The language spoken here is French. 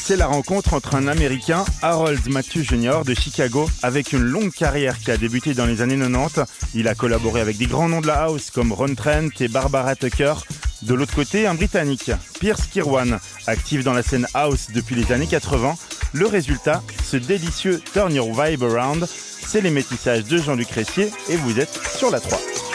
C'est la rencontre entre un Américain, Harold Matthews Jr. de Chicago, avec une longue carrière qui a débuté dans les années 90. Il a collaboré avec des grands noms de la house comme Ron Trent et Barbara Tucker. De l'autre côté, un Britannique, Pierce Kirwan, actif dans la scène house depuis les années 80. Le résultat, ce délicieux Turn Your Vibe Around, c'est les métissages de Jean-Luc Ressier et vous êtes sur la 3.